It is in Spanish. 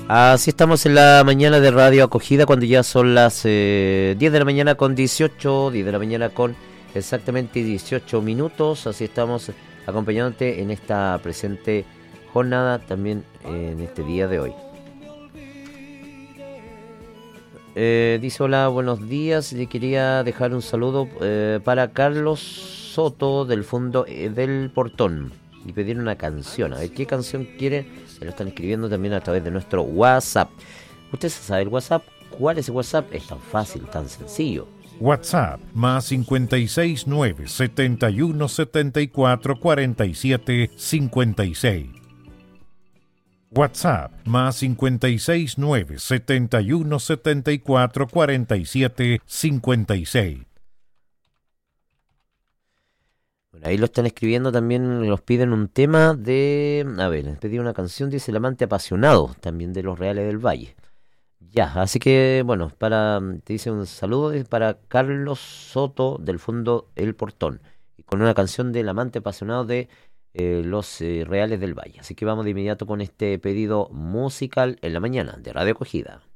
Así estamos en la mañana de Radio Acogida cuando ya son las 10 de la mañana con 18, 10 de la mañana con exactamente 18 minutos. Así estamos acompañándote en esta presente jornada también en este día de hoy. Dice hola, buenos días. Le quería dejar un saludo para Carlos Soto del Fondo del Portón y pedir una canción. A ver qué canción quiere. Se lo están escribiendo también a través de nuestro WhatsApp. ¿Usted sabe el WhatsApp? ¿Cuál es el WhatsApp? Es tan fácil, tan sencillo. WhatsApp más 569 71 74 47 56. WhatsApp más 569 71 74 47 56. Bueno, ahí lo están escribiendo también, los piden un tema de... A ver, les pedí una canción, dice El amante apasionado, también de Los Reales del Valle. Ya, así que bueno, te dice un saludo para Carlos Soto del Fondo El Portón, y con una canción del amante apasionado de Los Reales del Valle. Así que vamos de inmediato con este pedido musical en la mañana de Radio Acogida.